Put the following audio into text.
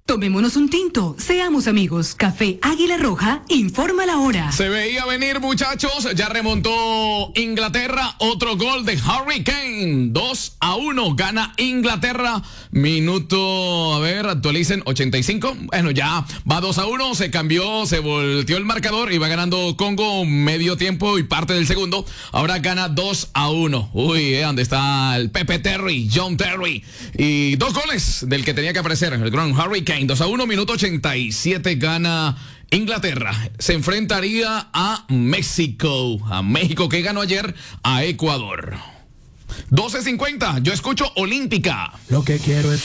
Tomémonos un tinto, seamos amigos. Café Águila Roja, informa la hora. Se veía venir, muchachos, ya remontó Inglaterra, otro gol de Harry Kane, 2-1, gana Inglaterra, minuto, a ver, actualicen, 85, bueno, ya va 2-1, se cambió, se volteó el marcador y va ganando Congo medio tiempo y parte del segundo, ahora gana 2-1, ¿dónde está el Pepe Terry, John Terry? Y 2 goles del que tenía que aparecer, el gran Harry Kane. 2-1, minuto 87, gana Inglaterra. Se enfrentaría a México. A México que ganó ayer a Ecuador. 12:50, yo escucho Olímpica. Lo que quiero es